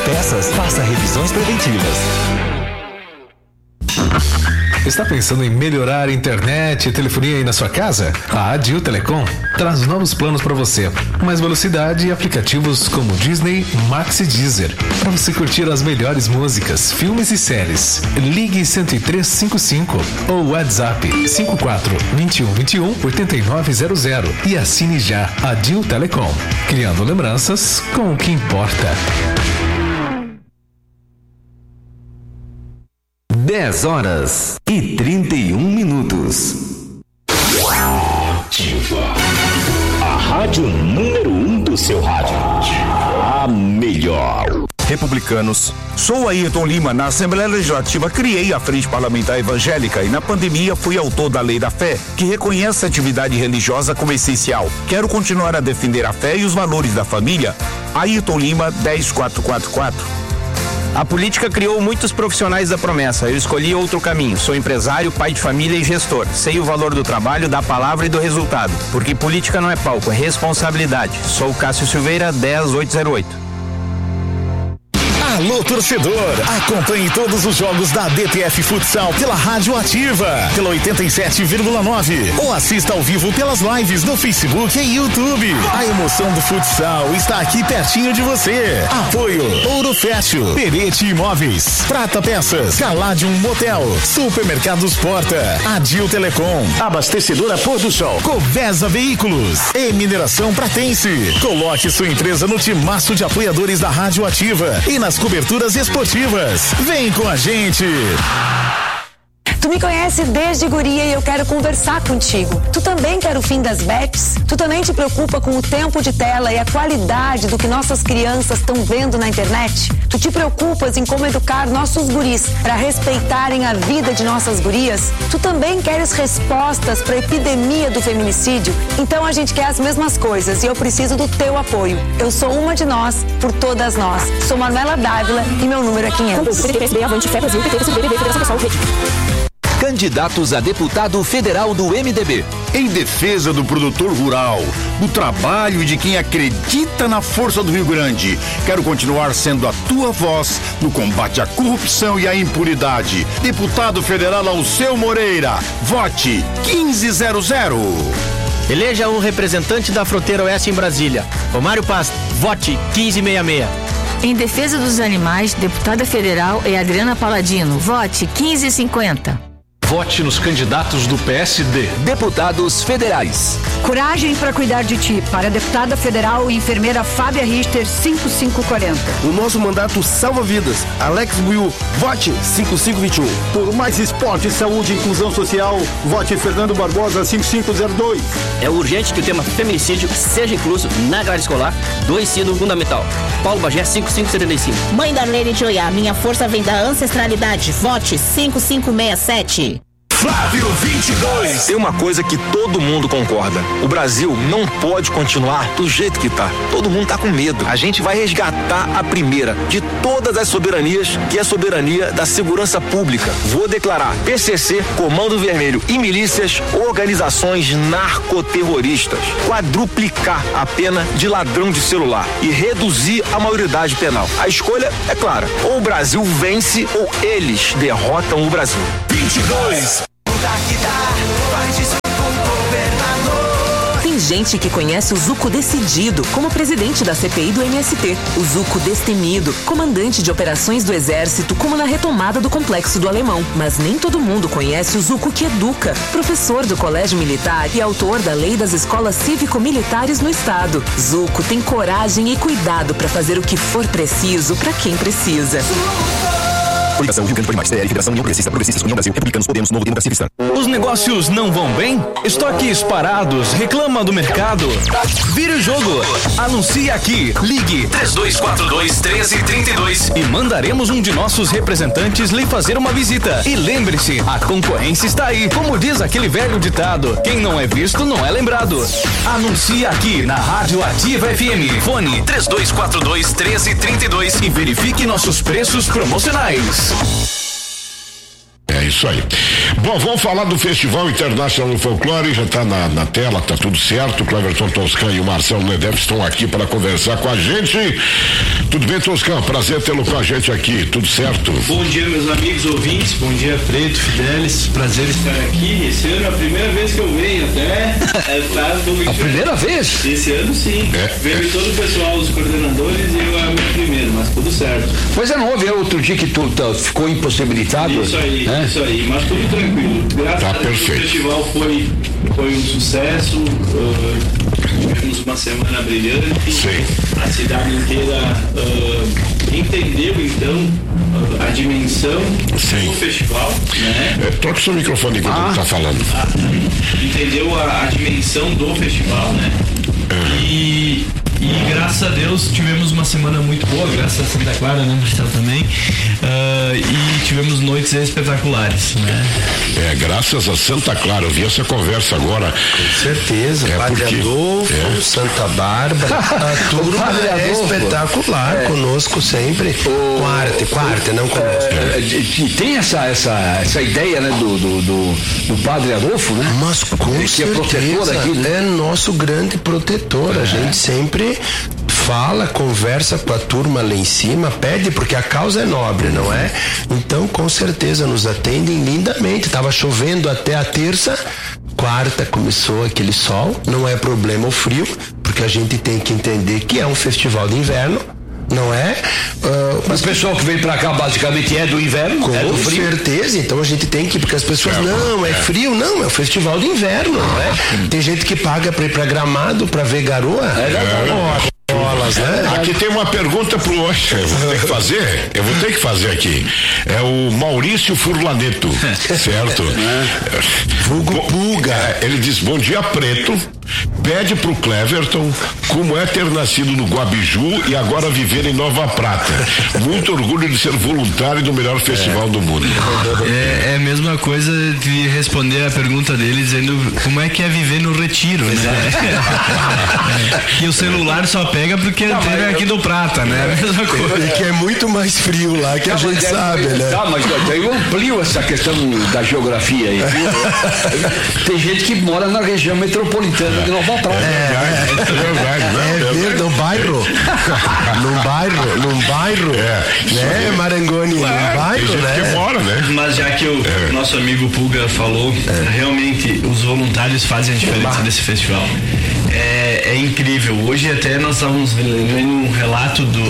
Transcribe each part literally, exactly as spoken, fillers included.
Peças, faça revisões preventivas. Está pensando em melhorar a internet e telefonia aí na sua casa? A Adil Telecom traz novos planos para você. Mais velocidade e aplicativos como Disney, Max e Deezer. Para você curtir as melhores músicas, filmes e séries. Ligue cento e três cinquenta e cinco ou WhatsApp cinco quatro dois um dois um oito nove zero zero e assine já Adil Telecom. Criando lembranças com o que importa. dez horas e trinta e um minutos. Ativa. A rádio número um do seu rádio. A melhor. Republicanos. Sou Ayrton Lima. Na Assembleia Legislativa criei a Frente Parlamentar Evangélica e na pandemia fui autor da Lei da Fé, que reconhece a atividade religiosa como essencial. Quero continuar a defender a fé e os valores da família. Ayrton Lima, dez quatro quatro quatro. A política criou muitos profissionais da promessa. Eu escolhi outro caminho. Sou empresário, pai de família e gestor. Sei o valor do trabalho, da palavra e do resultado. Porque política não é palco, é responsabilidade. Sou Cássio Silveira, dez oito zero oito. Alô, torcedor, acompanhe todos os jogos da D T F Futsal pela Rádio Ativa, pela oitenta e sete vírgula nove, ou assista ao vivo pelas lives no Facebook e YouTube. A emoção do futsal está aqui pertinho de você. Apoio Ouro Fértil, Perete Imóveis, Prata Peças, Caladium Motel, Supermercados Porta, Adil Telecom, Abastecedora Pôr do Sol, Covesa Veículos e Mineração Pratense. Coloque sua empresa no timaço de apoiadores da Rádio Ativa e nas coberturas esportivas. Vem com a gente. Tu me conhece desde guria e eu quero conversar contigo. Tu também quer o fim das bets? Tu também te preocupa com o tempo de tela e a qualidade do que nossas crianças estão vendo na internet? Tu te preocupas em como educar nossos guris para respeitarem a vida de nossas gurias? Tu também queres respostas para a epidemia do feminicídio? Então a gente quer as mesmas coisas e eu preciso do teu apoio. Eu sou uma de nós, por todas nós. Sou Manuela Dávila e meu número é quinhentos. Candidatos a deputado federal do M D B. Em defesa do produtor rural, do trabalho e de quem acredita na força do Rio Grande, quero continuar sendo a tua voz no combate à corrupção e à impunidade. Deputado federal Alceu Moreira, vote quinze zero zero. Eleja um representante da fronteira oeste em Brasília. Romário Paz, vote quinze sessenta e seis. Em defesa dos animais, deputada federal é Adriana Paladino, vote quinze cinquenta. Vote nos candidatos do P S D. Deputados federais. Coragem para cuidar de ti. Para a deputada federal e enfermeira Fábia Richter, cinco cinco quatro zero. O nosso mandato salva vidas. Alex Buiu, vote cinco cinco dois um. Por mais esporte, saúde e inclusão social, vote Fernando Barbosa, cinco cinco zero dois. É urgente que o tema feminicídio seja incluso na grade escolar do ensino fundamental. Paulo Bagé, cinco cinco setenta e cinco. Mãe Darlene de Oiá, minha força vem da ancestralidade. Vote cinco cinco seis sete. Flávio vinte e dois. Tem uma coisa que todo mundo concorda: o Brasil não pode continuar do jeito que tá. Todo mundo tá com medo. A gente vai resgatar a primeira de todas as soberanias, que é a soberania da segurança pública. Vou declarar P C C, Comando Vermelho e milícias organizações narcoterroristas. Quadruplicar a pena de ladrão de celular e reduzir a maioridade penal. A escolha é clara: ou o Brasil vence ou eles derrotam o Brasil. vinte e dois. Tem gente que conhece o Zuco decidido como presidente da C P I do M S T, o Zuco destemido, comandante de operações do Exército, como na retomada do Complexo do Alemão. Mas nem todo mundo conhece o Zuco que educa, professor do Colégio Militar e autor da Lei das Escolas Cívico-Militares no Estado. Zuco tem coragem e cuidado para fazer o que for preciso para quem precisa. Coligação Rio Grande Pode Mais, T L, Federação União Progressista, Progressistas, União Brasil, Republicanos, Podemos, Novo Democracia Cristã. Os negócios não vão bem? Estoques parados? Reclama do mercado? Vire o jogo. Anuncie aqui. Ligue três dois quatro dois, um três três dois e mandaremos um de nossos representantes lhe fazer uma visita. E lembre-se, a concorrência está aí. Como diz aquele velho ditado, quem não é visto não é lembrado. Anuncie aqui na Rádio Ativa F M. Fone três dois quatro dois, um três três dois e verifique nossos preços promocionais. É isso aí. Bom, vamos falar do Festival Internacional do Folclore, já está na, na tela, tá tudo certo. O Cleverton Toscan e o Marcelo Nedef estão aqui para conversar com a gente. Tudo bem, Toscan? Prazer tê-lo com a gente aqui, tudo certo? Bom dia, meus amigos ouvintes, bom dia, Preto, Fidelis, prazer estar aqui. Esse ano é a primeira vez que eu venho até. É, tá, a primeira vez? Esse ano sim. É, Veio é. todo o pessoal, os coordenadores, e eu é o meu primeiro, mas tudo certo. Pois é, não houve outro dia que tu tá, ficou impossibilitado? Isso aí, né? Isso aí, mas tudo tranquilo. Graças tá a Deus o festival foi, foi um sucesso. Uh, tivemos uma semana brilhante. Sim. A cidade inteira uh, entendeu então uh, a dimensão Sim. do festival, né? É, troca o seu microfone enquanto ah. está falando. Ah, entendeu a, a dimensão do festival, né? Uhum. E E graças a Deus tivemos uma semana muito boa, graças a Santa Clara, né, Marcelo, também. Uh, e tivemos noites espetaculares, né? É, graças a Santa Clara, eu vi essa conversa agora. Com certeza, é Padre porque, Adolfo, é. Santa Bárbara, a turma é espetacular, é. conosco sempre. O... Quarta, quarta, não conosco. É, e tem essa, essa, essa ideia, né, do, do, do, do Padre Adolfo, né? Mas com que certeza, é protetor aqui, né? É nosso grande protetor, é. A gente sempre fala, conversa com a turma lá em cima, pede, porque a causa é nobre, não é? Então, com certeza, nos atendem lindamente. Tava chovendo até a terça, quarta começou aquele sol, não é problema o frio, porque a gente tem que entender que é um festival de inverno, não é? Uh, mas o pessoal que vem pra cá basicamente é do inverno, com é do frio. certeza, então a gente tem que, porque as pessoas, é, não, é, é frio, não, é o festival de inverno, não é? Tem gente que paga pra ir pra Gramado, pra ver garoa. É, é, é. Bolas, né? Aqui tem uma pergunta pro hoje. Eu vou ter que fazer? Eu vou ter que fazer aqui. É o Maurício Furlaneto, certo? Vulgo Puga. Ele diz: bom dia, Preto. Pede pro Cleverton como é ter nascido no Guabiju e agora viver em Nova Prata. Muito orgulho de ser voluntário do melhor festival é. do mundo. É, é a mesma coisa de responder a pergunta dele dizendo como é que é viver no Retiro, né? Que o celular só pega porque a antena é aqui do Prata, né? É a mesma coisa. E que é muito mais frio lá, que a gente sabe, né? Tá, mas eu amplio essa questão da geografia aí. Tem gente que mora na região metropolitana de Nova Prata. É, é, é verdade, é verdade, no bairro. Num bairro, num bairro, é, né, Marangoni, num bairro, né? Que mora, né? Mas já que o é. nosso amigo Puga falou, é. realmente os voluntários fazem a diferença bah. desse festival. É, é incrível. Hoje até nós estávamos vendo um relato do,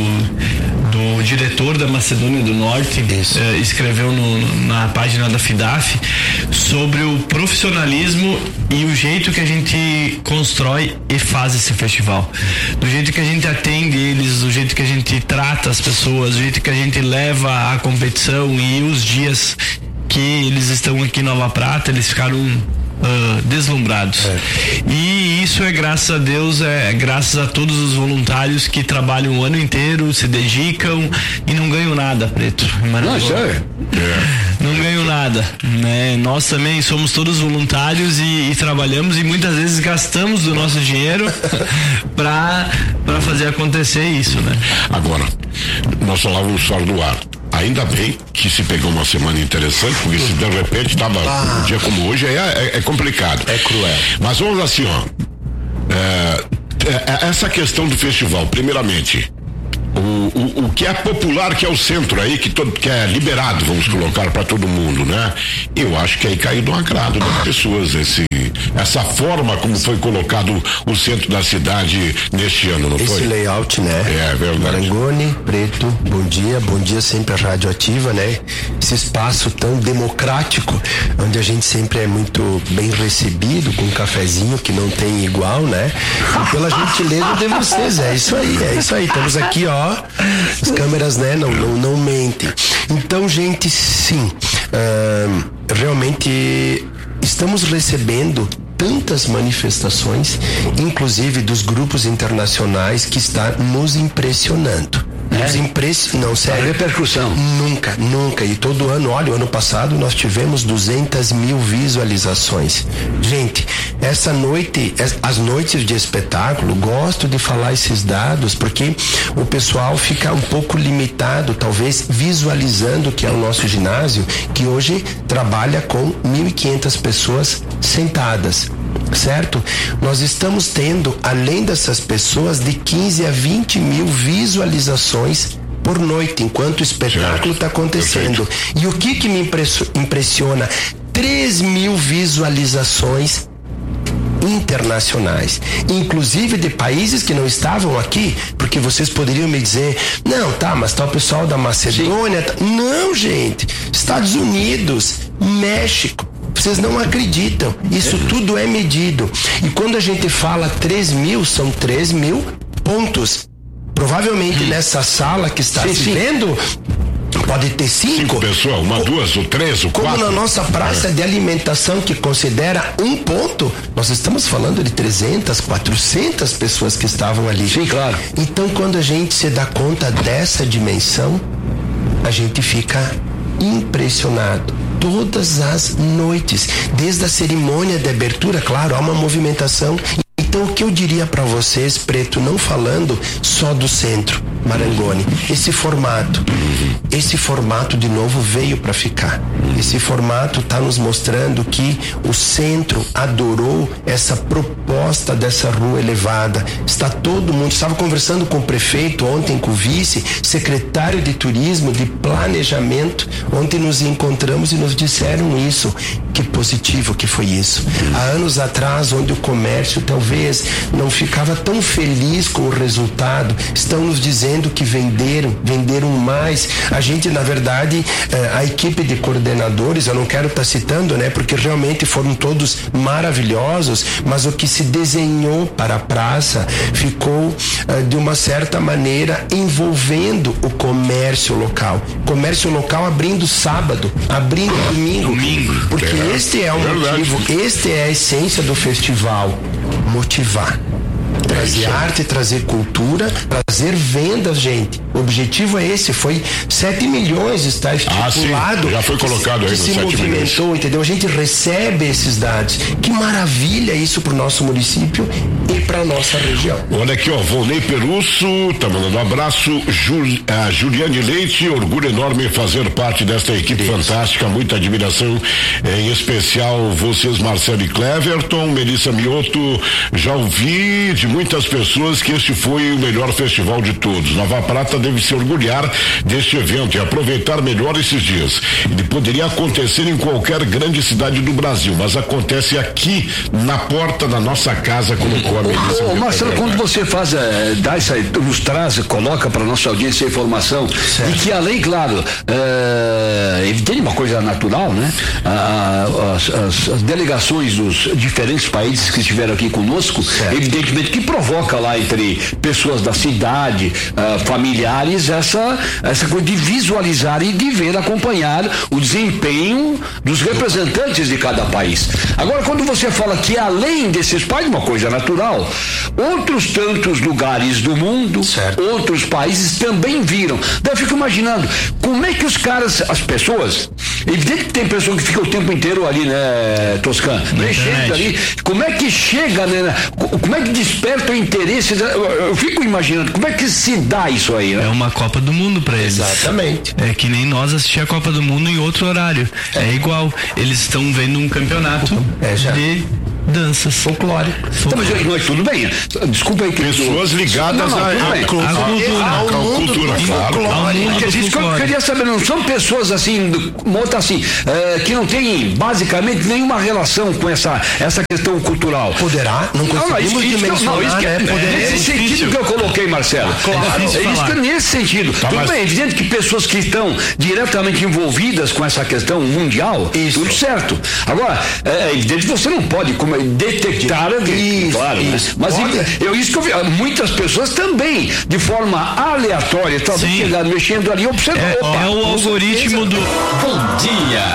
do do diretor da Macedônia do Norte, eh, escreveu no, na página da FIDAF sobre o profissionalismo e o jeito que a gente constrói e faz esse festival, do jeito que a gente atende eles, do jeito que a gente trata as pessoas, do jeito que a gente leva a competição. E os dias que eles estão aqui em Nova Prata, eles ficaram Uh, deslumbrados. É. E isso é graças a Deus, é graças a todos os voluntários que trabalham o ano inteiro, se dedicam e não ganham nada, Preto. Não, isso é. é. Não ganham nada, né? Nós também somos todos voluntários e, e trabalhamos e muitas vezes gastamos do nosso dinheiro para para fazer acontecer isso, né? Agora, nós falávamos fora do ar. Ainda bem que se pegou uma semana interessante, porque se de repente estava ah. um dia como hoje, é, é, é complicado. É cruel. Mas vamos assim, ó. É, é, essa questão do festival, primeiramente, o, o, o que é popular, que é o centro aí, que, todo, que é liberado, vamos colocar para todo mundo, né? Eu acho que aí caiu do agrado das pessoas, esse, essa forma como foi colocado o centro da cidade neste ano, não esse foi? Esse layout, né? É, verdade. Marangoni, Preto, bom dia, bom dia sempre a Rádio Ativa, né? Esse espaço tão democrático, onde a gente sempre é muito bem recebido, com um cafezinho que não tem igual, né? E pela gentileza de vocês, é isso aí, é isso aí, estamos aqui, ó, as câmeras, né, não, não, não mentem. Então, gente, sim, uh, realmente estamos recebendo tantas manifestações, inclusive dos grupos internacionais, que está nos impressionando. Nos impress... Não, sério. A repercussão. Nunca, nunca. E todo ano, olha, o ano passado nós tivemos duzentas mil visualizações. Gente, essa noite, as noites de espetáculo, gosto de falar esses dados porque o pessoal fica um pouco limitado, talvez, visualizando que é o nosso ginásio, que hoje trabalha com mil e quinhentas pessoas sentadas. Certo? Nós estamos tendo, além dessas pessoas, de quinze a vinte mil visualizações por noite, enquanto o espetáculo está acontecendo. Perfeito. E o que que me impressiona? três mil visualizações internacionais, inclusive de países que não estavam aqui, porque vocês poderiam me dizer, não, tá, mas tá o pessoal da Macedônia, tá... não, gente, Estados Unidos, México, vocês não acreditam, isso tudo é medido, e quando a gente fala três mil, são três mil pontos, provavelmente hum. nessa sala que está sim, se sim. vendo, pode ter cinco. Cinco pessoas, uma, duas, ou três, ou como quatro. Como na nossa praça é. de alimentação que considera um ponto, nós estamos falando de trezentas, quatrocentas pessoas que estavam ali. Sim, claro. Então, quando a gente se dá conta dessa dimensão, a gente fica impressionado. Todas as noites, desde a cerimônia de abertura, claro, há uma movimentação. Então, o que eu diria para vocês, Preto, não falando só do centro, Marangoni, esse formato, esse formato de novo veio para ficar. Esse formato está nos mostrando que o centro adorou essa proposta dessa rua elevada. Está todo mundo, estava conversando com o prefeito ontem, com o vice, secretário de turismo, de planejamento, ontem nos encontramos e nos disseram isso. Que positivo que foi isso. Há anos atrás, onde o comércio talvez não ficava tão feliz com o resultado, estão nos dizendo que venderam, venderam mais. A gente, na verdade, a equipe de coordenadores, eu não quero estar citando, né, porque realmente foram todos maravilhosos, mas o que se desenhou para a praça ficou de uma certa maneira envolvendo o comércio local. Comércio local abrindo sábado, abrindo domingo. Domingo. Porque é. este é o Verdade. motivo, este é a essência do festival. Motivar. Trazer é arte, trazer cultura, trazer vendas, gente. O objetivo é esse, foi sete milhões está estipulado. Ah, sim. Já foi colocado aí no se movimentou, milhões. Entendeu? A gente recebe esses dados. Que maravilha isso pro nosso município e pra nossa região. Olha aqui, ó, Volney Perusso, tá mandando um abraço. Jul, a Juliane Leite, orgulho enorme em fazer parte desta equipe isso. fantástica, muita admiração, em especial vocês, Marcelo e Cleverton, Melissa Mioto, já ouvi de muitas pessoas que este foi o melhor festival de todos. Nova Prata deve se orgulhar deste evento e aproveitar melhor esses dias. Ele poderia acontecer em qualquer grande cidade do Brasil, mas acontece aqui na porta da nossa casa, colocou a Melissa. Ô, Marcelo, quando você faz, é, dá essa, nos traz, coloca para nossa audiência a informação, certo. E que além, claro, é, ele tem uma coisa natural, né? As, as, as delegações dos diferentes países que estiveram aqui conosco, certo. Evidentemente que provoca lá entre pessoas da cidade, uh, familiares, essa, essa coisa de visualizar e de ver, acompanhar o desempenho dos representantes de cada país. Agora, quando você fala que além desses países, uma coisa natural, outros tantos lugares do mundo, certo. Outros países também viram. Daí eu fico imaginando, como é que os caras, as pessoas, evidente que tem pessoa que fica o tempo inteiro ali, né, Toscan, mexendo ali, como é que chega, né, como é que desperta o interesse, eu, eu fico imaginando, como é que se dá isso aí, né? É uma Copa do Mundo pra eles. Exatamente. É que nem nós assistir a Copa do Mundo em outro horário. É, é igual, eles estão vendo um campeonato é, já. de danças folclóricas. Então, mas, mas tudo bem. Desculpa aí que pessoas ligadas não, não, à cultura, cultura, claro. Isso que eu queria saber, não são pessoas assim, monta assim, é, que não tem basicamente nenhuma relação com essa essa questão cultural. Poderá? Não conseguimos não, isso, dimensionar, não, isso que é, né? é, é nesse sentido que eu coloquei, Marcelo. Claro. É, é isso que é nesse sentido. Tá, tudo mas... bem, é evidente que pessoas que estão diretamente envolvidas com essa questão mundial, isso. Tudo certo. Agora, é evidente que você não pode como detectar isso, claro, isso. Né? Mas pode. eu isso que eu vi, muitas pessoas também, de forma aleatória, talvez chegando, mexendo ali, observando. É, opa, é o algoritmo do Bom Dia.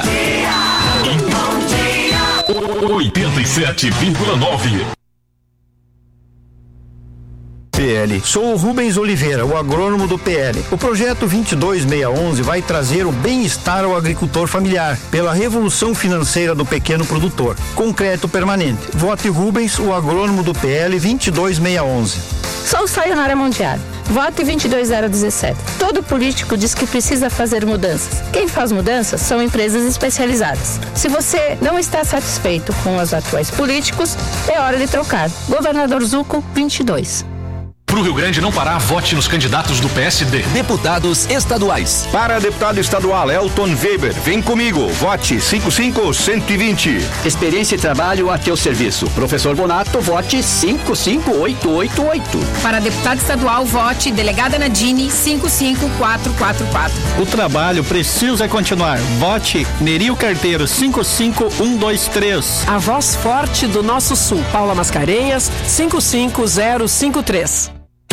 oitenta e sete vírgula nove P L. Sou o Rubens Oliveira, o agrônomo do P L. O projeto vinte e dois seiscentos e onze vai trazer o bem-estar ao agricultor familiar, pela revolução financeira do pequeno produtor. Concreto permanente. Vote Rubens, o agrônomo do P L vinte e dois seiscentos e onze. Sou Sayonara Mondiado. Vote vinte e dois mil dezessete. Todo político diz que precisa fazer mudanças. Quem faz mudanças são empresas especializadas. Se você não está satisfeito com os atuais políticos, é hora de trocar. Governador Zucco, vinte e dois. Pro Rio Grande não parar, vote nos candidatos do P S D. Deputados estaduais. Para deputado estadual Elton Weber, vem comigo, vote cinco cinco cento e vinte. Experiência e trabalho a teu serviço. Professor Bonato, vote cinco cinco oito oito oito. Para deputado estadual, vote delegada Nadine cinco cinco quatro quatro quatro. O trabalho precisa continuar. Vote Neril Carteiro cinco cinco um dois três. A voz forte do nosso sul, Paula Mascarenhas cinco cinco zero cinco três.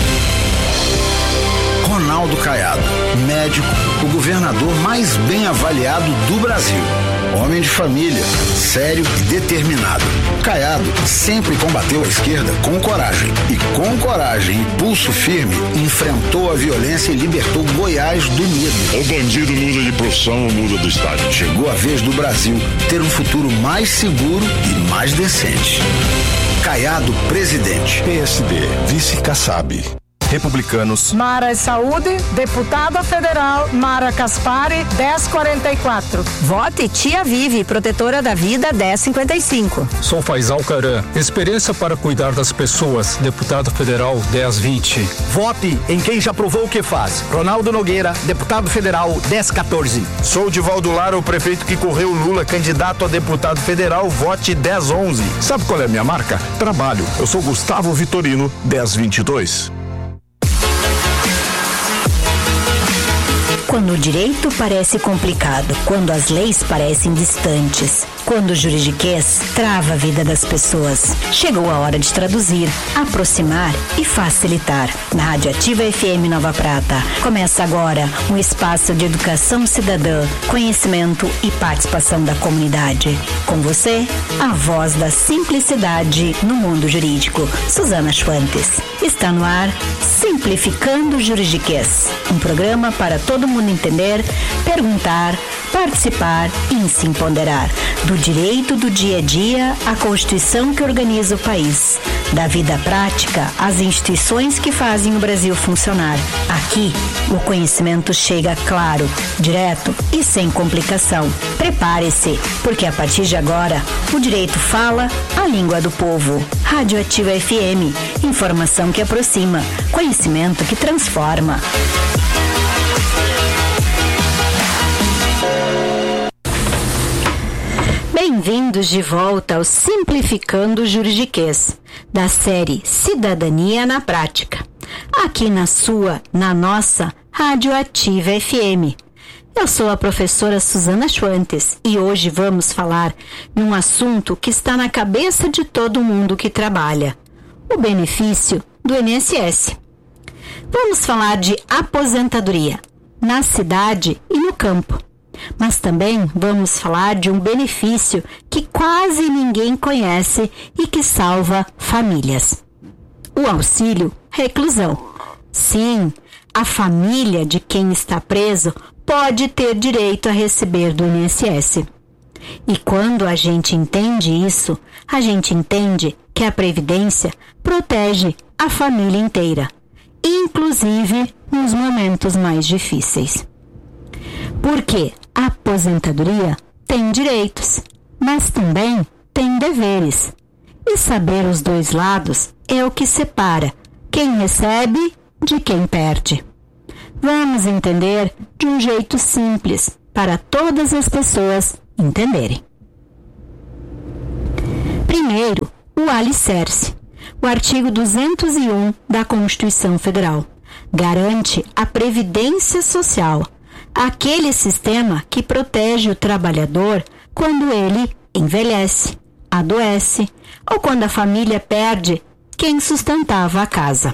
Ronaldo Caiado, médico, o governador mais bem avaliado do Brasil. Homem de família, sério e determinado. Caiado sempre combateu a esquerda com coragem. E com coragem e pulso firme, enfrentou a violência e libertou Goiás do medo. O bandido muda de profissão, muda do estado. Chegou a vez do Brasil ter um futuro mais seguro e mais decente. Caiado, presidente. P S D, vice Kassab. Republicanos. Mara Saúde, deputada federal Mara Caspari, dez quarenta e quatro. Vote Tia Vive, protetora da vida, dez cinquenta e cinco. Sou Faisal Caran, experiência para cuidar das pessoas, deputado federal dez vinte. Vote em quem já provou o que faz. Ronaldo Nogueira, deputado federal dez quatorze. Sou Divaldo Lara, o prefeito que correu Lula, candidato a deputado federal, vote dez onze. Sabe qual é a minha marca? Trabalho. Eu sou Gustavo Vitorino, dez vinte e dois. Quando o direito parece complicado, quando as leis parecem distantes, quando o juridiquês trava a vida das pessoas, chegou a hora de traduzir, aproximar e facilitar. Na Rádio Ativa F M Nova Prata, começa agora um espaço de educação cidadã, conhecimento e participação da comunidade. Com você, a voz da simplicidade no mundo jurídico, Suzana Schwantes. Está no ar Simplificando o Juridiquês, um programa para todo mundo entender, perguntar, participar e se empoderar. Do direito do dia a dia à Constituição que organiza o país. Da vida prática às instituições que fazem o Brasil funcionar. Aqui, o conhecimento chega claro, direto e sem complicação. Prepare-se, porque a partir de agora, o direito fala a língua do povo. Rádio Ativa F M. Informação que aproxima, conhecimento que transforma. Bem-vindos de volta ao Simplificando o Juridiquês, da série Cidadania na Prática, aqui na sua, na nossa Rádio Ativa F M. Eu sou a professora Suzana Schwantes e hoje vamos falar de um assunto que está na cabeça de todo mundo que trabalha, o benefício do I N S S. Vamos falar de aposentadoria, na cidade e no campo. Mas também vamos falar de um benefício que quase ninguém conhece e que salva famílias. O auxílio reclusão. Sim, a família de quem está preso pode ter direito a receber do I N S S. E quando a gente entende isso, a gente entende que a Previdência protege a família inteira, inclusive nos momentos mais difíceis. Porque a aposentadoria tem direitos, mas também tem deveres. E saber os dois lados é o que separa quem recebe de quem perde. Vamos entender de um jeito simples para todas as pessoas entenderem. Primeiro, o alicerce. O artigo duzentos e um da Constituição Federal garante a previdência social, aquele sistema que protege o trabalhador quando ele envelhece, adoece ou quando a família perde quem sustentava a casa.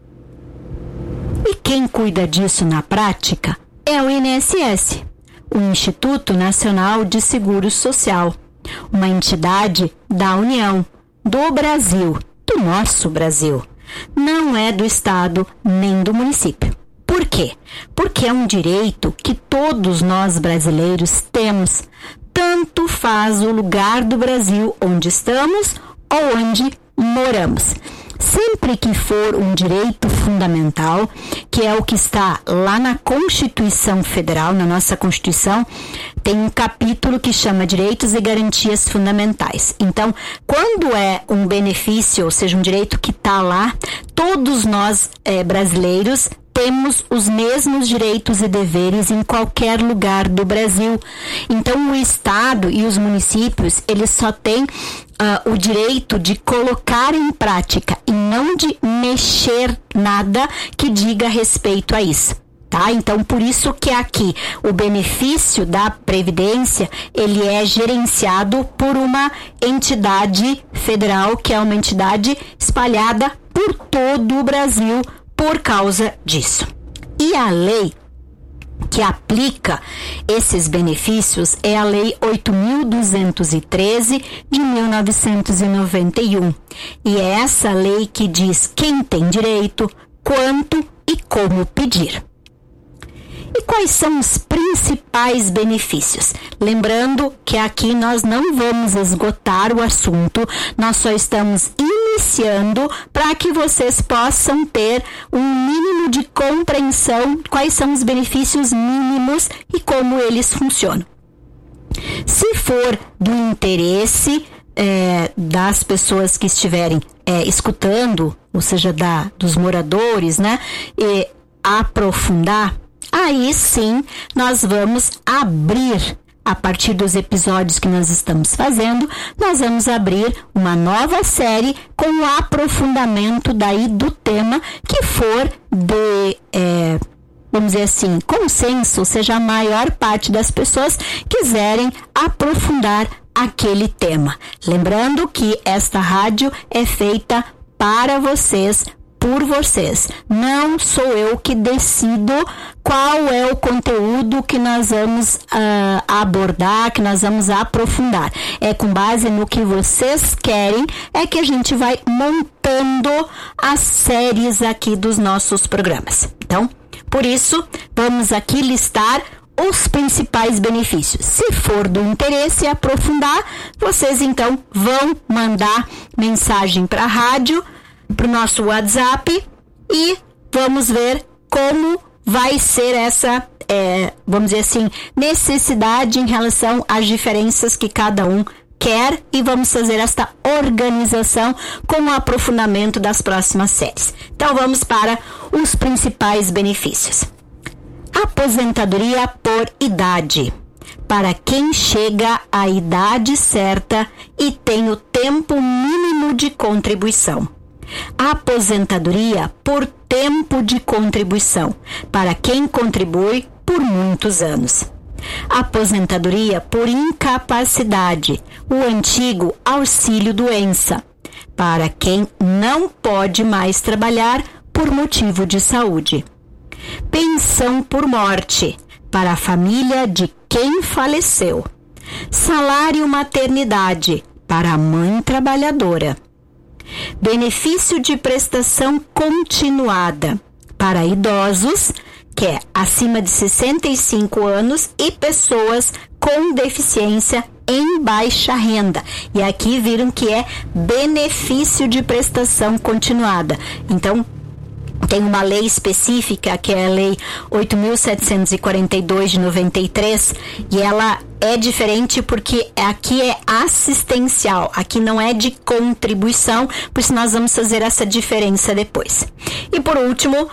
E quem cuida disso na prática é o I N S S, o Instituto Nacional de Seguro Social, uma entidade da União, do Brasil, do nosso Brasil, não é do Estado nem do município. Por quê? Porque é um direito que todos nós brasileiros temos. Tanto faz o lugar do Brasil onde estamos ou onde moramos. Sempre que for um direito fundamental, que é o que está lá na Constituição Federal, na nossa Constituição, tem um capítulo que chama Direitos e Garantias Fundamentais. Então, quando é um benefício, ou seja, um direito que está lá, todos nós eh, brasileiros temos os mesmos direitos e deveres em qualquer lugar do Brasil. Então, o Estado e os municípios, eles só têm uh, o direito de colocar em prática e não de mexer nada que diga respeito a isso. Tá? Então, por isso que aqui o benefício da Previdência, ele é gerenciado por uma entidade federal, que é uma entidade espalhada por todo o Brasil, por causa disso. E a lei que aplica esses benefícios é a Lei oito mil duzentos e treze de mil novecentos e noventa e um. E é essa lei que diz quem tem direito, quanto e como pedir. E quais são os principais benefícios? Lembrando que aqui nós não vamos esgotar o assunto, nós só estamos iniciando para que vocês possam ter um mínimo de compreensão quais são os benefícios mínimos e como eles funcionam. Se for do interesse é, das pessoas que estiverem é, escutando, ou seja, da, dos moradores, né, e aprofundar, aí sim nós vamos abrir, a partir dos episódios que nós estamos fazendo, nós vamos abrir uma nova série com o aprofundamento daí do tema que for de, é, vamos dizer assim, consenso, ou seja, a maior parte das pessoas quiserem aprofundar aquele tema. Lembrando que esta rádio é feita para vocês, por vocês. Não sou eu que decido qual é o conteúdo que nós vamos uh, abordar, que nós vamos aprofundar. É com base no que vocês querem, é que a gente vai montando as séries aqui dos nossos programas. Então, por isso, vamos aqui listar os principais benefícios. Se for do interesse aprofundar, vocês então vão mandar mensagem para a rádio, para o nosso WhatsApp, e vamos ver como vai ser essa, é, vamos dizer assim, necessidade em relação às diferenças que cada um quer, e vamos fazer esta organização com o aprofundamento das próximas séries. Então vamos para os principais benefícios. Aposentadoria por idade. Para quem chega à idade certa e tem o tempo mínimo de contribuição. Aposentadoria por tempo de contribuição, para quem contribui por muitos anos. Aposentadoria por incapacidade, o antigo auxílio-doença, para quem não pode mais trabalhar por motivo de saúde. Pensão por morte, para a família de quem faleceu. Salário maternidade, para a mãe trabalhadora. Benefício de prestação continuada para idosos, que é acima de sessenta e cinco anos, e pessoas com deficiência em baixa renda. E aqui viram que é benefício de prestação continuada. Então, tem uma lei específica, que é a Lei oito mil setecentos e quarenta e dois de noventa e três, e ela é diferente porque aqui é assistencial, aqui não é de contribuição, por isso nós vamos fazer essa diferença depois. E por último,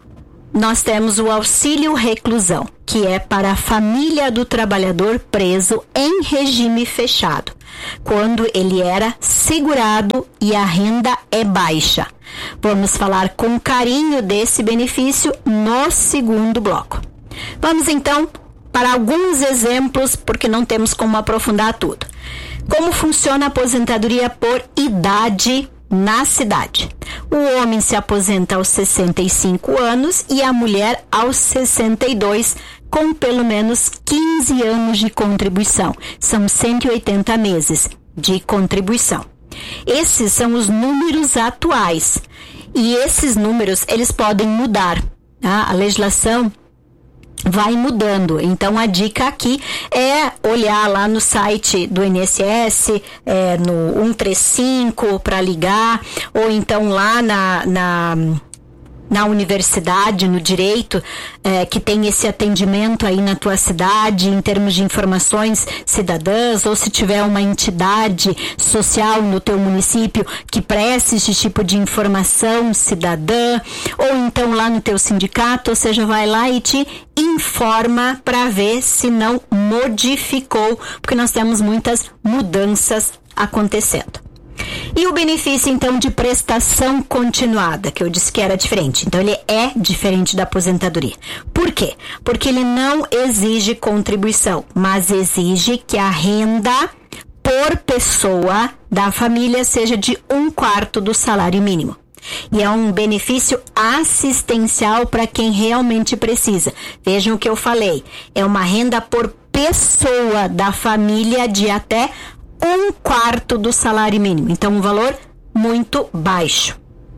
nós temos o auxílio reclusão, que é para a família do trabalhador preso em regime fechado, quando ele era segurado e a renda é baixa. Vamos falar com carinho desse benefício no segundo bloco. Vamos então para alguns exemplos, porque não temos como aprofundar tudo. Como funciona a aposentadoria por idade na cidade? O homem se aposenta aos sessenta e cinco anos e a mulher aos sessenta e dois, com pelo menos quinze anos de contribuição. São cento e oitenta meses de contribuição. Esses são os números atuais. E esses números, eles podem mudar, tá? A legislação vai mudando. Então, a dica aqui é olhar lá no site do I N S S, é, no um três cinco para ligar, ou então lá na... na na universidade, no direito, é, que tem esse atendimento aí na tua cidade, em termos de informações cidadãs, ou se tiver uma entidade social no teu município que preste esse tipo de informação cidadã, ou então lá no teu sindicato, ou seja, vai lá e te informa para ver se não modificou, porque nós temos muitas mudanças acontecendo. E o benefício, então, de prestação continuada, que eu disse que era diferente. Então, ele é diferente da aposentadoria. Por quê? Porque ele não exige contribuição, mas exige que a renda por pessoa da família seja de um quarto do salário mínimo. E é um benefício assistencial para quem realmente precisa. Vejam o que eu falei. É uma renda por pessoa da família de até um quarto do salário mínimo. Então, um valor muito baixo.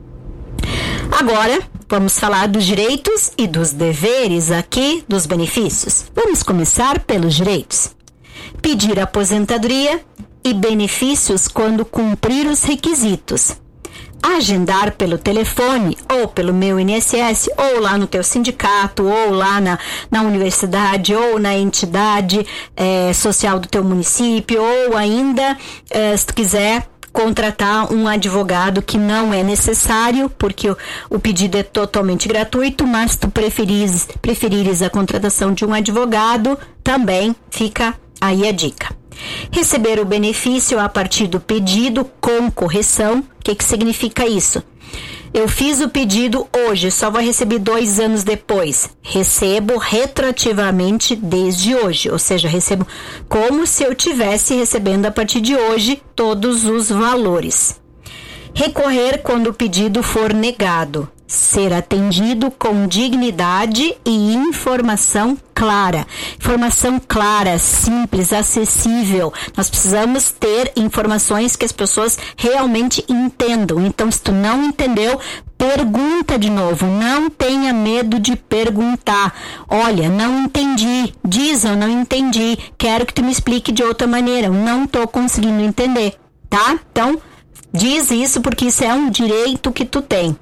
Agora, vamos falar dos direitos e dos deveres aqui, dos benefícios. Vamos começar pelos direitos. Pedir aposentadoria e benefícios quando cumprir os requisitos. Agendar pelo telefone ou pelo meu I N S S, ou lá no teu sindicato, ou lá na, na universidade, ou na entidade é, social do teu município, ou ainda, é, se tu quiser, contratar um advogado, que não é necessário, porque o, o pedido é totalmente gratuito, mas se tu preferires, preferires a contratação de um advogado, também fica aí a dica. Receber o benefício a partir do pedido com correção. O que, que significa isso? Eu fiz o pedido hoje, só vou receber dois anos depois. Recebo retroativamente desde hoje, ou seja, recebo como se eu estivesse recebendo a partir de hoje todos os valores. Recorrer quando o pedido for negado. Ser atendido com dignidade e informação clara. Informação clara, simples, acessível. Nós precisamos ter informações que as pessoas realmente entendam. Então, se tu não entendeu, pergunta de novo. Não tenha medo de perguntar. Olha, não entendi. Diz, eu não entendi. Quero que tu me explique de outra maneira. Eu não estou conseguindo entender. Tá? Então, diz isso porque isso é um direito que tu tem.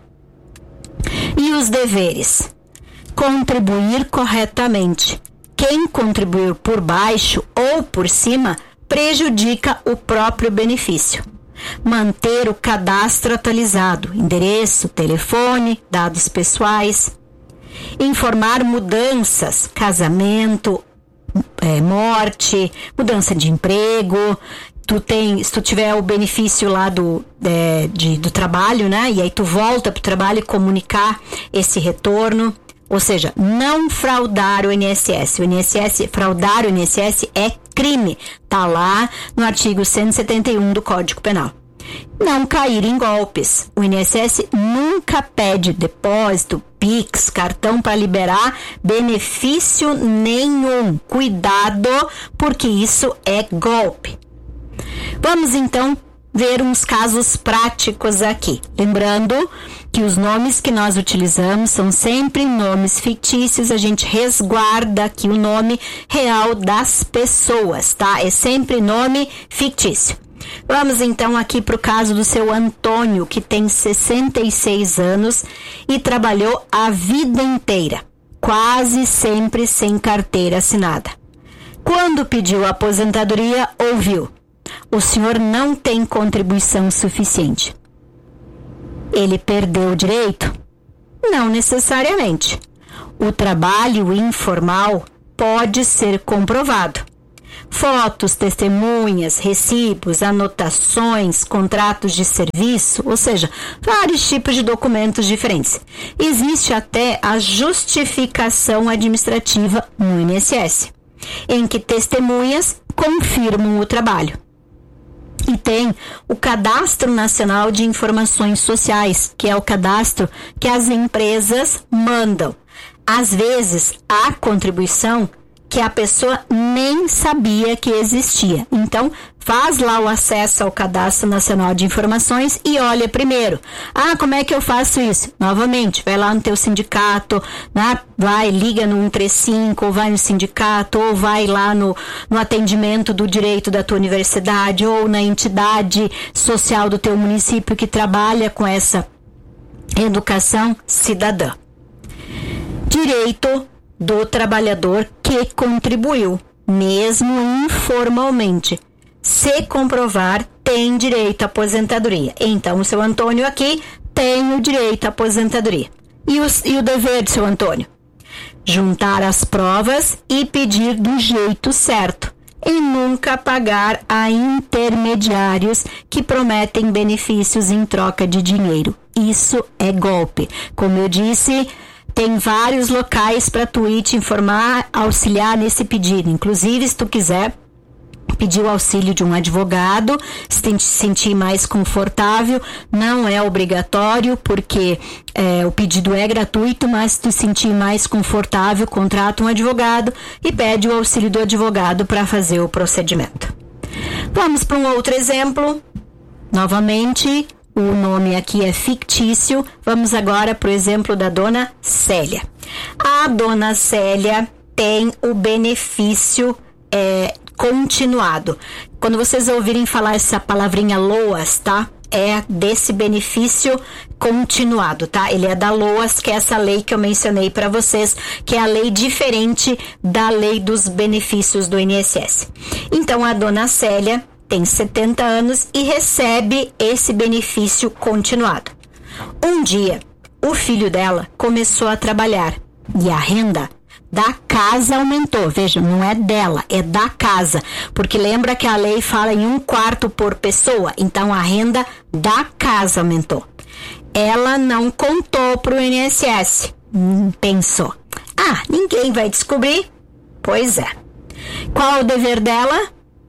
E os deveres? Contribuir corretamente. Quem contribuir por baixo ou por cima prejudica o próprio benefício. Manter o cadastro atualizado, endereço, telefone, dados pessoais. Informar mudanças, casamento, é, morte, mudança de emprego. Tu tem, se tu tiver o benefício lá do, é, de, do trabalho, né? E aí tu volta pro trabalho e comunicar esse retorno. Ou seja, não fraudar o I N S S. O I N S S, fraudar o I N S S é crime. Tá lá no artigo cento e setenta e um do Código Penal. Não cair em golpes. O I N S S nunca pede depósito, Pix, cartão para liberar benefício nenhum. Cuidado, porque isso é golpe. Vamos então ver uns casos práticos aqui. Lembrando que os nomes que nós utilizamos são sempre nomes fictícios, a gente resguarda aqui o nome real das pessoas, tá? É sempre nome fictício. Vamos então aqui para o caso do seu Antônio, que tem sessenta e seis anos e trabalhou a vida inteira, quase sempre sem carteira assinada. Quando pediu a aposentadoria, ouviu: o senhor não tem contribuição suficiente. Ele perdeu o direito? Não necessariamente. O trabalho informal pode ser comprovado. Fotos, testemunhas, recibos, anotações, contratos de serviço, ou seja, vários tipos de documentos diferentes. Existe até a justificação administrativa no I N S S, em que testemunhas confirmam o trabalho. E tem o Cadastro Nacional de Informações Sociais, que é o cadastro que as empresas mandam. Às vezes, a contribuição que a pessoa nem sabia que existia. Então, faz lá o acesso ao Cadastro Nacional de Informações e olha primeiro. Ah, como é que eu faço isso? Novamente, vai lá no teu sindicato, né? Vai, liga no um três cinco, ou vai no sindicato, ou vai lá no, no atendimento do direito da tua universidade, ou na entidade social do teu município que trabalha com essa educação cidadã. Direito do trabalhador que contribuiu, mesmo informalmente. Se comprovar, tem direito à aposentadoria. Então, o seu Antônio aqui tem o direito à aposentadoria. E, os, e o dever do seu Antônio? Juntar as provas e pedir do jeito certo. E nunca pagar a intermediários que prometem benefícios em troca de dinheiro. Isso é golpe. Como eu disse, tem vários locais para tu ir te informar, auxiliar nesse pedido. Inclusive, se tu quiser pedir o auxílio de um advogado, se te sentir mais confortável, não é obrigatório, porque é, o pedido é gratuito, mas se tu sentir mais confortável, contrata um advogado e pede o auxílio do advogado para fazer o procedimento. Vamos para um outro exemplo. Novamente, o nome aqui é fictício. Vamos agora para o exemplo da dona Célia. A dona Célia tem o benefício é, continuado. Quando vocês ouvirem falar essa palavrinha LOAS, tá? É desse benefício continuado, tá? Ele é da LOAS, que é essa lei que eu mencionei para vocês, que é a lei diferente da lei dos benefícios do I N S S. Então, a dona Célia tem setenta anos e recebe esse benefício continuado. Um dia, o filho dela começou a trabalhar e a renda da casa aumentou. Veja, não é dela, é da casa. Porque lembra que a lei fala em um quarto por pessoa. Então, a renda da casa aumentou. Ela não contou para o I N S S. Hum, pensou. Ah, ninguém vai descobrir. Pois é. Qual é o dever dela?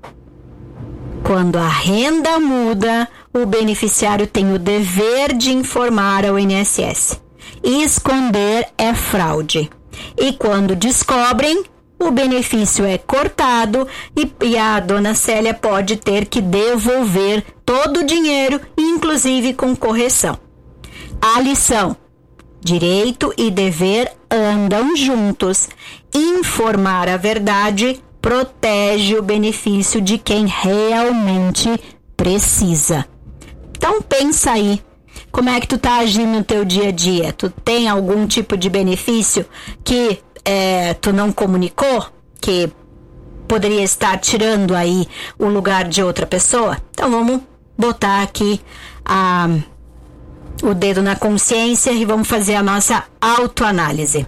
Quando a renda muda, o beneficiário tem o dever de informar ao I N S S. Esconder é fraude. E quando descobrem, o benefício é cortado e, e a dona Célia pode ter que devolver todo o dinheiro, inclusive com correção. A lição: direito e dever andam juntos. Informar a verdade protege o benefício de quem realmente precisa. Então pensa aí. Como é que tu tá agindo no teu dia a dia? Tu tem algum tipo de benefício que é, tu não comunicou? Que poderia estar tirando aí o lugar de outra pessoa? Então vamos botar aqui a, o dedo na consciência e vamos fazer a nossa autoanálise.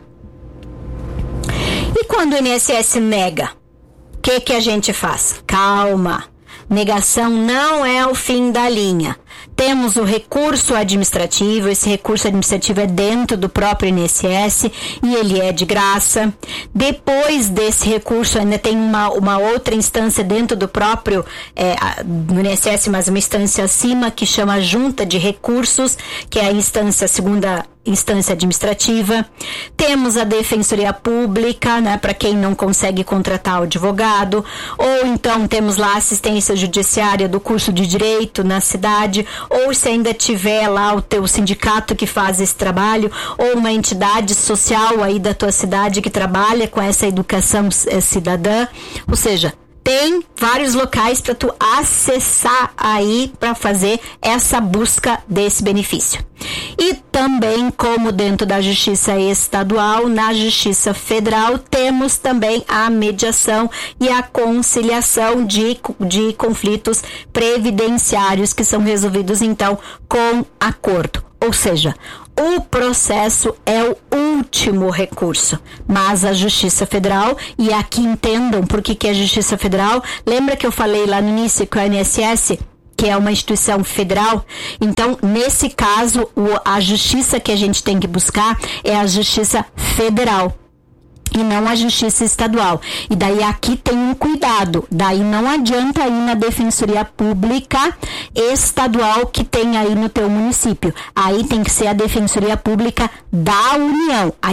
E quando o I N S S nega, o que que a gente faz? Calma. Negação não é o fim da linha. Temos o recurso administrativo, esse recurso administrativo é dentro do próprio I N S S e ele é de graça. Depois desse recurso ainda tem uma, uma outra instância dentro do próprio é, do I N S S, mas uma instância acima que chama Junta de Recursos, que é a instância, a segunda instância administrativa. Temos a Defensoria Pública, né, para quem não consegue contratar o advogado, ou então temos lá a assistência judiciária do curso de Direito na cidade, ou se ainda tiver lá o teu sindicato que faz esse trabalho, ou uma entidade social aí da tua cidade que trabalha com essa educação cidadã, ou seja, tem vários locais para tu acessar aí para fazer essa busca desse benefício. E também, como dentro da Justiça Estadual, na Justiça Federal, temos também a mediação e a conciliação de, de conflitos previdenciários que são resolvidos, então, com acordo. Ou seja, o processo é o último recurso, mas a Justiça Federal, e aqui entendam por que que é a Justiça Federal, lembra que eu falei lá no início que o I N S S, que é uma instituição federal? Então, nesse caso, o, a justiça que a gente tem que buscar é a Justiça Federal e não a Justiça Estadual. E daí aqui tem um cuidado, daí não adianta ir na Defensoria Pública Estadual que tem aí no teu município, aí tem que ser a Defensoria Pública da União, aí é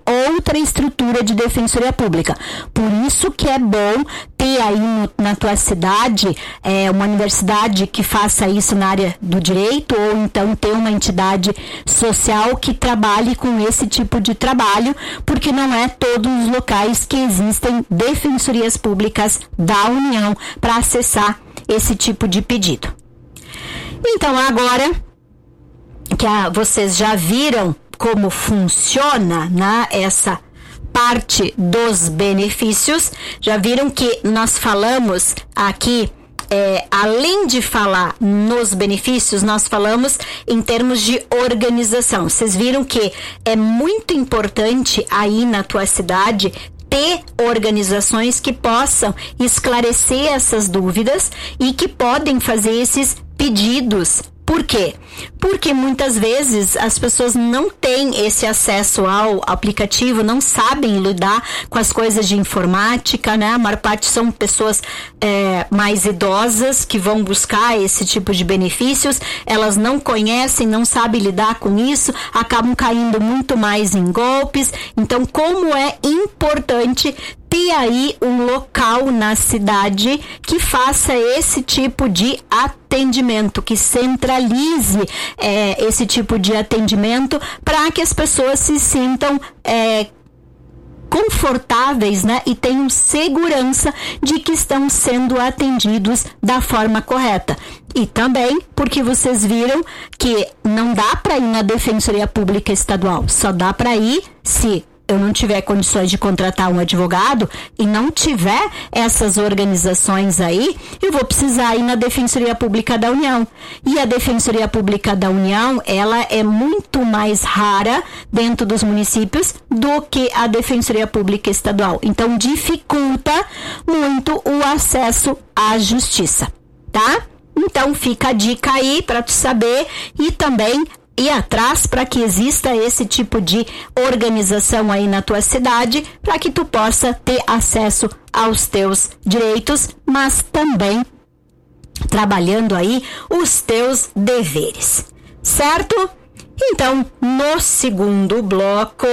outra estrutura de defensoria pública. Por isso que é bom ter aí no, na tua cidade é, uma universidade que faça isso na área do direito, ou então ter uma entidade social que trabalhe com esse tipo de trabalho, porque não é todos os locais que existem defensorias públicas da União para acessar esse tipo de pedido. Então, agora que a, vocês já viram como funciona, né, essa parte dos benefícios, já viram que nós falamos aqui, é, além de falar nos benefícios, nós falamos em termos de organização. Vocês viram que é muito importante aí na tua cidade ter organizações que possam esclarecer essas dúvidas e que podem fazer esses pedidos. Por quê? Porque muitas vezes as pessoas não têm esse acesso ao aplicativo, não sabem lidar com as coisas de informática, né? A maior parte são pessoas é, mais idosas que vão buscar esse tipo de benefícios, elas não conhecem, não sabem lidar com isso, acabam caindo muito mais em golpes. Então, como é importante ter aí um local na cidade que faça esse tipo de atendimento, que centralize é, esse tipo de atendimento para que as pessoas se sintam é, confortáveis, né, e tenham segurança de que estão sendo atendidos da forma correta. E também porque vocês viram que não dá para ir na Defensoria Pública Estadual, só dá para ir se eu não tiver condições de contratar um advogado e não tiver essas organizações aí, eu vou precisar ir na Defensoria Pública da União. E a Defensoria Pública da União, ela é muito mais rara dentro dos municípios do que a Defensoria Pública Estadual. Então, dificulta muito o acesso à justiça, tá? Então, fica a dica aí para tu saber e também ir atrás para que exista esse tipo de organização aí na tua cidade, para que tu possa ter acesso aos teus direitos, mas também trabalhando aí os teus deveres, certo? Então, no segundo bloco,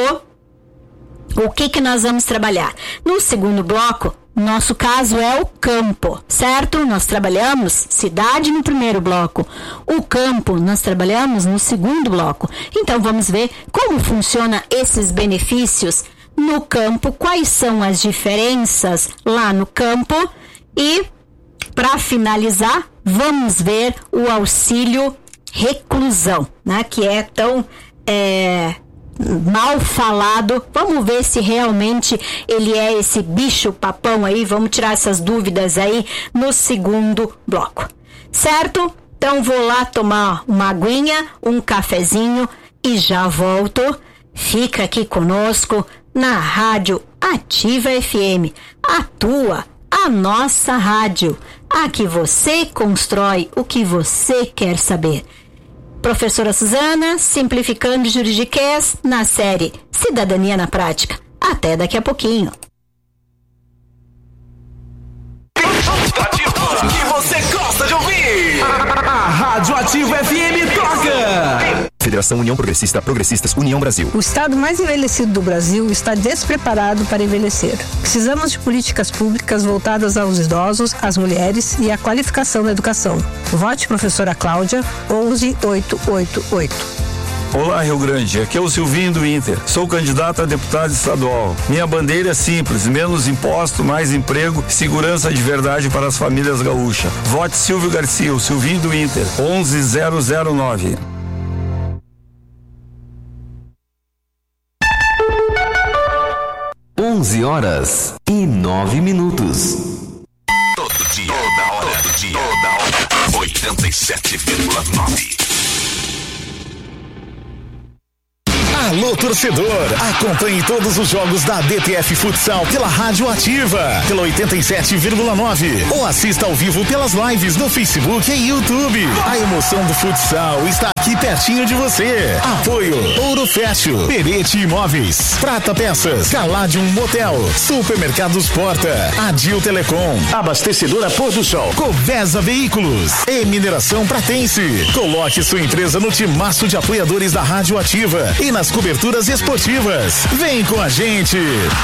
o que que nós vamos trabalhar? No segundo bloco, nosso caso é o campo, certo? Nós trabalhamos cidade no primeiro bloco. O campo nós trabalhamos no segundo bloco. Então vamos ver como funciona esses benefícios no campo, quais são as diferenças lá no campo e, para finalizar, vamos ver o auxílio reclusão, né? Que é tão é, mal falado. Vamos ver se realmente ele é esse bicho papão aí. Vamos tirar essas dúvidas aí no segundo bloco, certo? Então vou lá tomar uma aguinha, um cafezinho e já volto. Fica aqui conosco na Rádio Ativa F M, a tua, a nossa rádio. Aqui você constrói o que você quer saber. Professora Suzana, simplificando juridiquês na série Cidadania na Prática. Até daqui a pouquinho. Que você gosta de ouvir. A Rádio Ativa F M toca. Federação União Progressista, Progressistas União Brasil. O estado mais envelhecido do Brasil está despreparado para envelhecer. Precisamos de políticas públicas voltadas aos idosos, às mulheres e à qualificação da educação. Vote professora Cláudia, onze oito oito oito. Olá, Rio Grande, aqui é o Silvinho do Inter. Sou candidato a deputado estadual. Minha bandeira é simples: menos imposto, mais emprego, segurança de verdade para as famílias gaúchas. Vote Silvio Garcia, o Silvinho do Inter, onze zero zero nove. onze horas e nove minutos. Todo dia, toda hora, todo dia, toda hora. oitenta e sete vírgula nove. Alô, torcedor! Acompanhe todos os jogos da D T F Futsal pela Rádio Ativa, pela oitenta e sete vírgula nove, ou assista ao vivo pelas lives no Facebook e YouTube. A emoção do futsal está aqui pertinho de você. Apoio Ouro Fértil, Perete Imóveis, Prata Peças, Caladium Motel, Supermercados Porta, Adil Telecom, Abastecedora Pôr do Sol, Covesa Veículos e Mineração Pratense. Coloque sua empresa no timaço de apoiadores da Rádio Ativa e nas coberturas esportivas. Vem com a gente!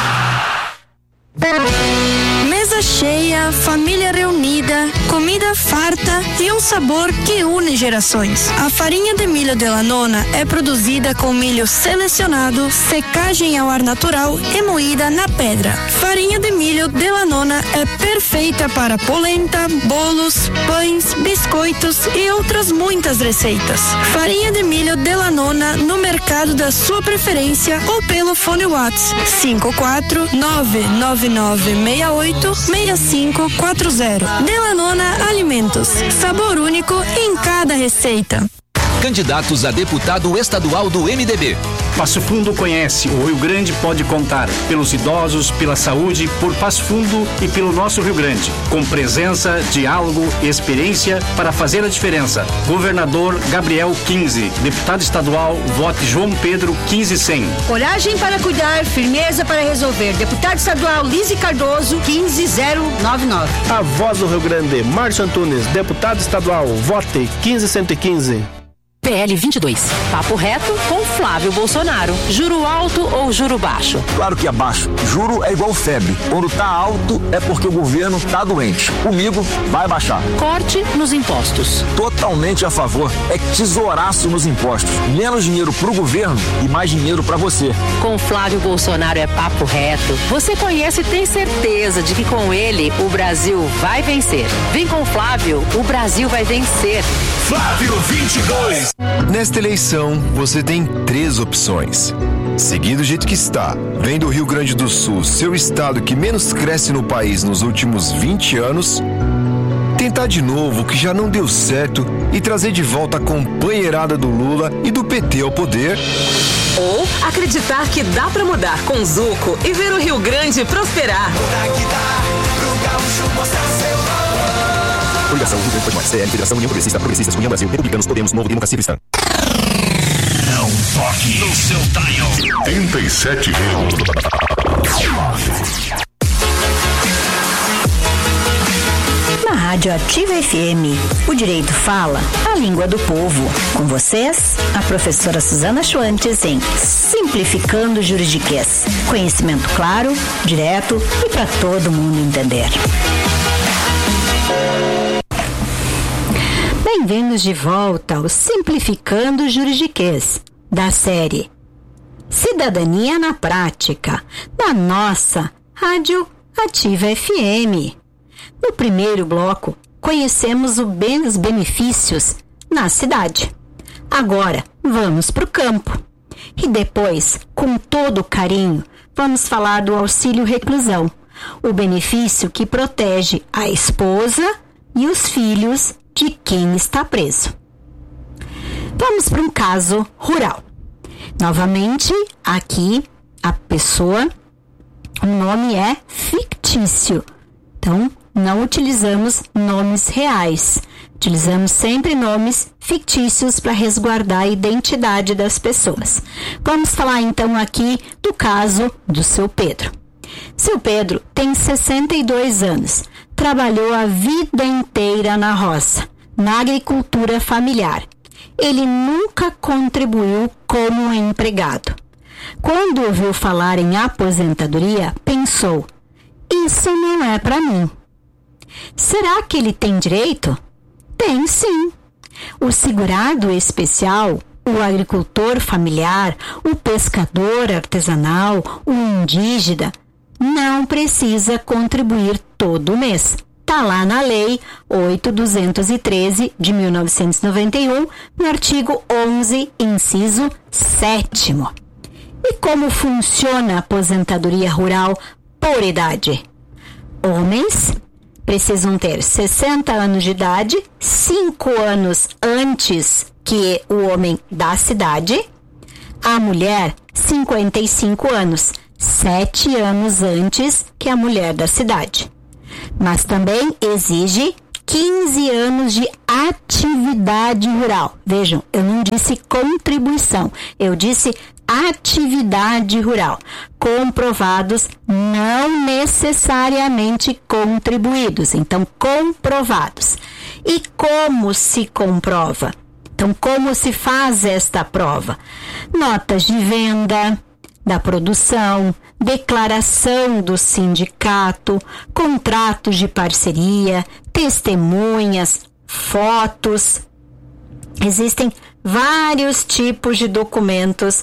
Mesa cheia, família reunida, comida farta e um sabor que une gerações. A farinha de milho Delanona é produzida com milho selecionado, secagem ao ar natural e moída na pedra. Farinha de milho Delanona é perfeita para polenta, bolos, pães, biscoitos e outras muitas receitas. Farinha de milho Delanona no mercado da sua preferência ou pelo fone WhatsApp cinco quatro nove nove nove seis oito seis cinco quatro zero. Delanona Alimentos, sabor único em cada receita. Candidatos a deputado estadual do M D B. Passo Fundo conhece, o Rio Grande pode contar. Pelos idosos, pela saúde, por Passo Fundo e pelo nosso Rio Grande. Com presença, diálogo e experiência para fazer a diferença. Governador Gabriel quinze. Deputado estadual, vote João Pedro quinze cem. Coragem para cuidar, firmeza para resolver. Deputado estadual Lise Cardoso quinze zero nove nove. A voz do Rio Grande, Márcio Antunes. Deputado estadual, vote quinze cento e quinze. P L vinte e dois. Papo reto com Flávio Bolsonaro. Juro alto ou juro baixo? Claro que é baixo. Juro é igual febre. Quando tá alto é porque o governo tá doente. Comigo vai baixar. Corte nos impostos. Totalmente a favor. É tesouraço nos impostos. Menos dinheiro pro governo e mais dinheiro pra você. Com Flávio Bolsonaro é papo reto. Você conhece e tem certeza de que com ele o Brasil vai vencer. Vem com Flávio, o Brasil vai vencer. Flávio vinte e dois. Nesta eleição, você tem três opções. Seguir do jeito que está, vem do Rio Grande do Sul, seu estado que menos cresce no país nos últimos vinte anos, tentar de novo o que já não deu certo e trazer de volta a companheirada do Lula e do P T ao poder. Ou acreditar que dá pra mudar com Zuco e ver o Rio Grande prosperar. Coligação Rio Grande do Sul, C L, Federação União Progressista, Progressistas, União Brasil, Republicanos, Podemos, Novo, Democracia Cristã. Não toque no seu dial. oitenta e sete. Na Rádio Ativa F M, o direito fala a língua do povo. Com vocês, a professora Suzana Schwantes em Simplificando Juridiquês. Conhecimento claro, direto e para todo mundo entender. Bem-vindos de volta ao Simplificando Juridiquês, da série Cidadania na Prática, da nossa Rádio Ativa F M. No primeiro bloco, conhecemos os benefícios na cidade. Agora, vamos para o campo. E depois, com todo carinho, vamos falar do auxílio reclusão, o benefício que protege a esposa e os filhos de quem está preso. Vamos para um caso rural. Novamente, aqui a pessoa, o nome é fictício. Então, não utilizamos nomes reais. Utilizamos sempre nomes fictícios para resguardar a identidade das pessoas. Vamos falar então aqui do caso do seu Pedro. Seu Pedro tem sessenta e dois anos. Trabalhou a vida inteira na roça, na agricultura familiar. Ele nunca contribuiu como empregado. Quando ouviu falar em aposentadoria, pensou: isso não é para mim. Será que ele tem direito? Tem sim. O segurado especial, o agricultor familiar, o pescador artesanal, o indígena, não precisa contribuir todo mês. Está lá na Lei oito mil duzentos e treze de mil novecentos e noventa e um, no artigo onze, inciso sétimo. E como funciona a aposentadoria rural por idade? Homens precisam ter sessenta anos de idade, cinco anos antes que o homem da cidade. A mulher, cinquenta e cinco anos, sete anos antes que a mulher da cidade. Mas também exige quinze anos de atividade rural. Vejam, eu não disse contribuição, eu disse atividade rural. Comprovados, não necessariamente contribuídos. Então, comprovados. E como se comprova? Então, como se faz esta prova? Notas de venda da produção, declaração do sindicato, contratos de parceria, testemunhas, fotos. Existem vários tipos de documentos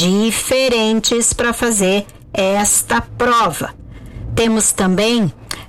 diferentes para fazer esta prova. Temos também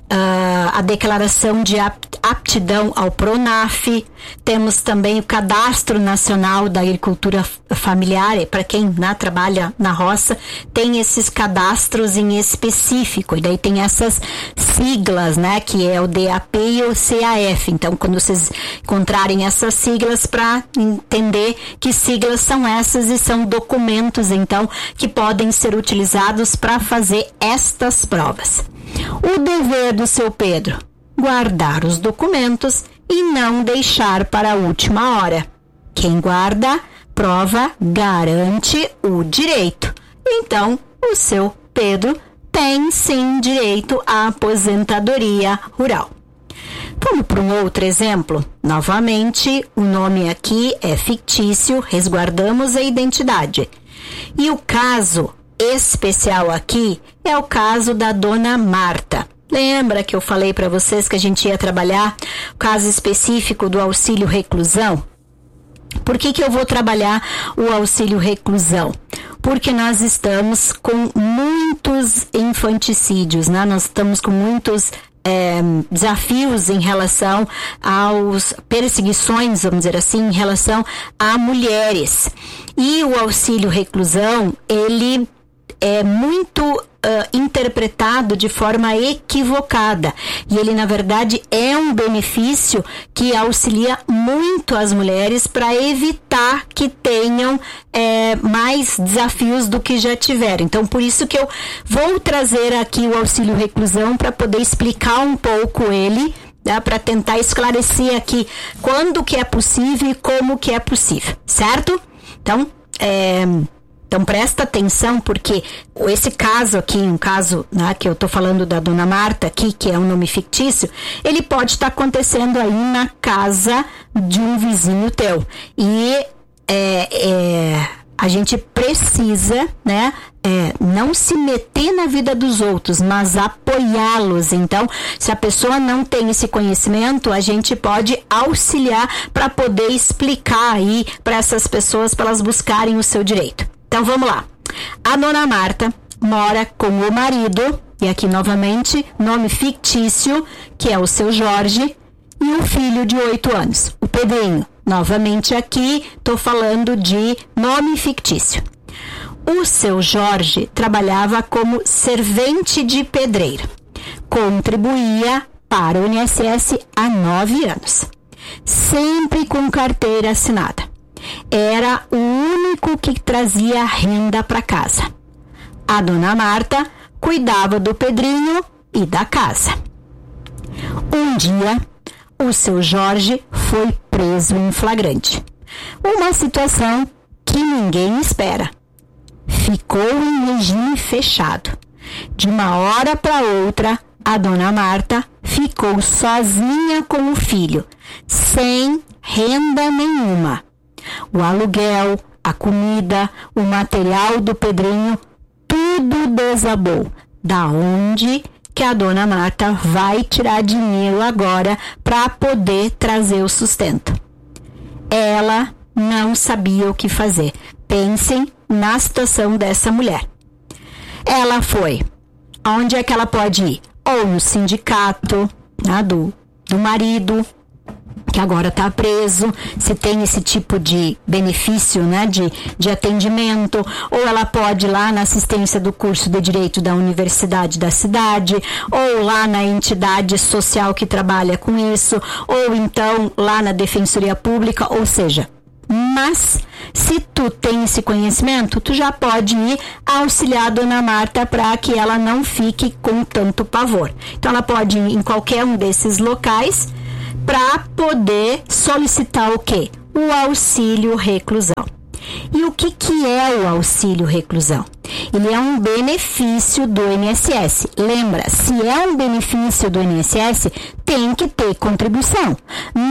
Uh, a declaração de aptidão ao PRONAF, temos também o Cadastro Nacional da Agricultura Familiar, para quem né, trabalha na roça, tem esses cadastros em específico, e daí tem essas siglas, né, que é o D A P e o C A F. Então, quando vocês encontrarem essas siglas, para entender que siglas são essas, e são documentos, então, que podem ser utilizados para fazer estas provas. O dever do seu Pedro: guardar os documentos e não deixar para a última hora. Quem guarda, prova, garante o direito. Então, o seu Pedro tem sim direito à aposentadoria rural. Vamos para um outro exemplo. Novamente, o nome aqui é fictício, resguardamos a identidade. E o caso especial aqui é o caso da dona Marta. Lembra que eu falei para vocês que a gente ia trabalhar o caso específico do auxílio reclusão? Por que que eu vou trabalhar o auxílio reclusão? Porque nós estamos com muitos infanticídios, né? Nós estamos com muitos é, desafios em relação aos perseguições, vamos dizer assim, em relação a mulheres. E o auxílio reclusão, ele é muito uh, interpretado de forma equivocada, e ele na verdade é um benefício que auxilia muito as mulheres para evitar que tenham é, mais desafios do que já tiveram. Então, por isso que eu vou trazer aqui o auxílio reclusão para poder explicar um pouco ele, né, para tentar esclarecer aqui quando que é possível e como que é possível, certo? Então, é... Então presta atenção, porque esse caso aqui, um caso né, que eu estou falando da dona Marta aqui, que é um nome fictício, ele pode estar tá acontecendo aí na casa de um vizinho teu. E é, é, a gente precisa, né, é, não se meter na vida dos outros, mas apoiá-los. Então, se a pessoa não tem esse conhecimento, a gente pode auxiliar para poder explicar aí para essas pessoas, para elas buscarem o seu direito. Então vamos lá. A dona Marta mora com o marido, e aqui novamente, nome fictício, que é o seu Jorge, e um filho de oito anos, o Pedrinho. Novamente aqui, estou falando de nome fictício. O seu Jorge trabalhava como servente de pedreiro. Contribuía para o I N S S há nove anos. Sempre com carteira assinada. Era o único que trazia renda para casa. A dona Marta cuidava do Pedrinho e da casa. Um dia, o seu Jorge foi preso em flagrante. Uma situação que ninguém espera. Ficou em regime fechado. De uma hora para outra, a dona Marta ficou sozinha com o filho, sem renda nenhuma. O aluguel, a comida, o material do Pedrinho, tudo desabou. Da onde que a dona Marta vai tirar dinheiro agora para poder trazer o sustento? Ela não sabia o que fazer. Pensem na situação dessa mulher. Ela foi. Onde é que ela pode ir? Ou no sindicato, né, do, do marido, que agora está preso, se tem esse tipo de benefício, né, de, de atendimento, ou ela pode ir lá na assistência do curso de Direito da Universidade da cidade, ou lá na entidade social que trabalha com isso, ou então lá na Defensoria Pública, ou seja, mas se tu tem esse conhecimento, tu já pode ir auxiliar a dona Marta para que ela não fique com tanto pavor. Então ela pode ir em qualquer um desses locais para poder solicitar o quê? O auxílio reclusão. E o que, que é o auxílio reclusão? Ele é um benefício do I N S S. Lembra, se é um benefício do I N S S, tem que ter contribuição.